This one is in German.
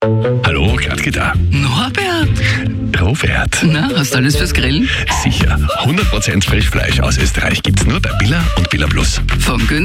Hallo, Gladke da. Norbert, Robert. na, hast du alles fürs Grillen? Sicher. 100% Frischfleisch aus Österreich gibt's nur bei Billa und Billa Plus. Vom